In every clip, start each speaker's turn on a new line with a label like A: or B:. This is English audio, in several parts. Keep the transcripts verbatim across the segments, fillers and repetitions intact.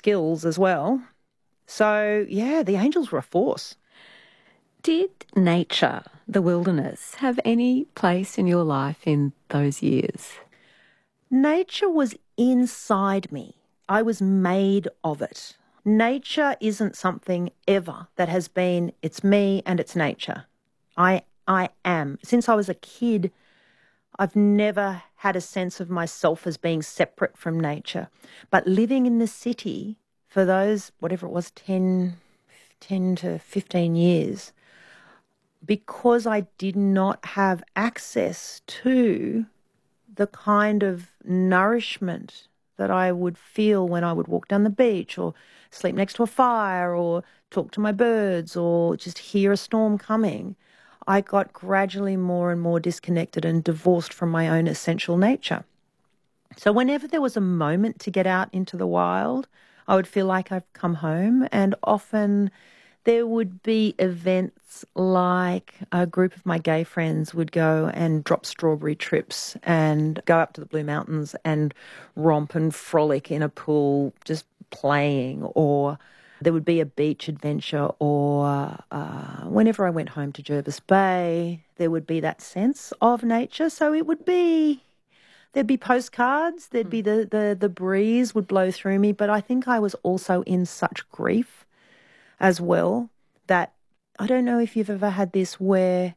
A: skills as well. So, yeah, the angels were a force.
B: Did nature, the wilderness, have any place in your life in those years?
A: Nature was inside me. I was made of it. Nature isn't something ever that has been, it's me and it's nature. I I am. Since I was a kid, I've never had a sense of myself as being separate from nature. But living in the city for those, whatever it was, ten, ten to fifteen years, because I did not have access to the kind of nourishment that I would feel when I would walk down the beach or sleep next to a fire or talk to my birds or just hear a storm coming, I got gradually more and more disconnected and divorced from my own essential nature. So whenever there was a moment to get out into the wild, I would feel like I've come home, and often there would be events like a group of my gay friends would go and drop strawberry trips and go up to the Blue Mountains and romp and frolic in a pool just playing, or there would be a beach adventure, or uh, whenever I went home to Jervis Bay, there would be that sense of nature. So it would be, there'd be postcards, there'd be the, the, the breeze would blow through me, but I think I was also in such grief as well, that I don't know if you've ever had this where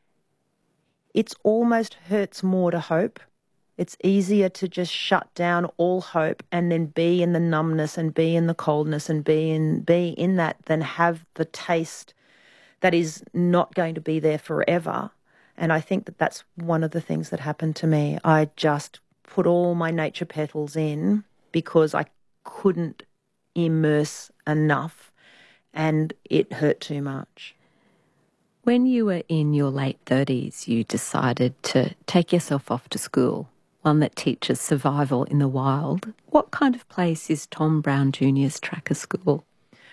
A: it's almost hurts more to hope. It's easier to just shut down all hope and then be in the numbness and be in the coldness and be in be in that than have the taste that is not going to be there forever. And I think that that's one of the things that happened to me. I just put all my nature petals in because I couldn't immerse enough. And it hurt too much.
B: When you were in your late thirties, you decided to take yourself off to school, one that teaches survival in the wild. What kind of place is Tom Brown Junior's Tracker School?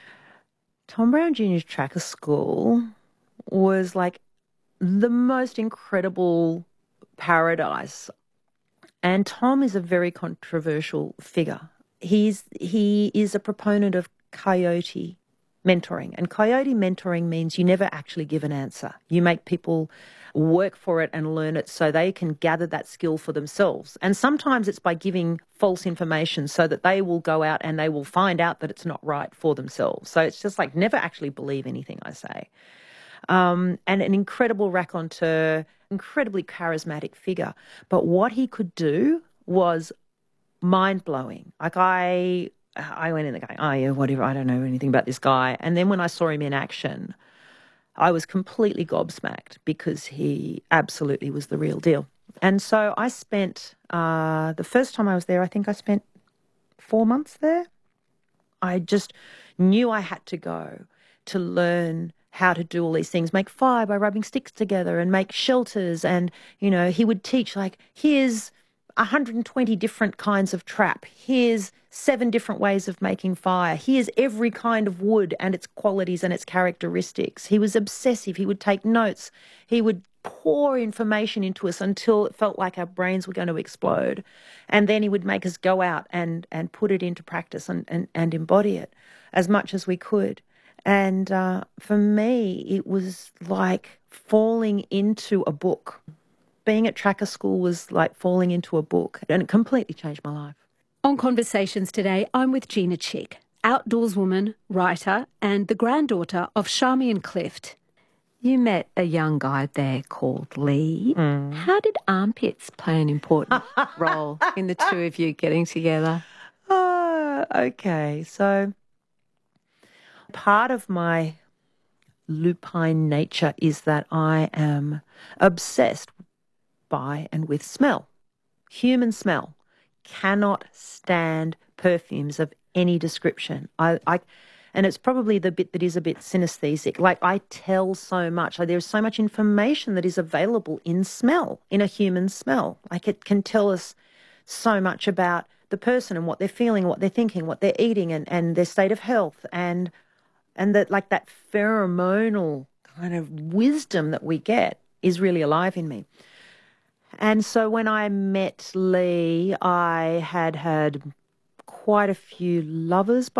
A: Tom Brown Junior's Tracker School was like the most incredible paradise. And Tom is a very controversial figure. He's he is a proponent of coyote mentoring. And coyote mentoring means you never actually give an answer. You make people work for it and learn it so they can gather that skill for themselves. And sometimes it's by giving false information so that they will go out and they will find out that it's not right for themselves. So it's just like never actually believe anything I say. Um, and an incredible raconteur, incredibly charismatic figure. But what he could do was mind-blowing. Like I... I went in there going, oh, yeah, whatever, I don't know anything about this guy. And then when I saw him in action, I was completely gobsmacked because he absolutely was the real deal. And so I spent, uh, the first time I was there, I think I spent four months there. I just knew I had to go to learn how to do all these things, make fire by rubbing sticks together and make shelters. And, you know, he would teach like, here's one hundred twenty different kinds of trap. Here's seven different ways of making fire. Here's every kind of wood and its qualities and its characteristics. He was obsessive. He would take notes. He would pour information into us until it felt like our brains were going to explode. And then he would make us go out and, and put it into practice and, and, and embody it as much as we could. And uh, for me, it was like falling into a book. Being at Tracker School was like falling into a book, and it completely changed my life.
B: On Conversations today, I'm with Gina Chick, outdoorswoman, writer, and the granddaughter of Charmian Clift. You met a young guy there called Lee. Mm. How did armpits play an important role in the two of you getting together?
A: Oh, okay. So part of my lupine nature is that I am obsessed by and with smell. Human smell. Cannot stand perfumes of any description. I, I, and it's probably the bit that is a bit synesthetic. Like I tell so much. Like, there's so much information that is available in smell, in a human smell. Like it can tell us so much about the person and what they're feeling, what they're thinking, what they're eating, and, and their state of health, and and that like that pheromonal kind of wisdom that we get is really alive in me. And so when I met Lee, I had had quite a few lovers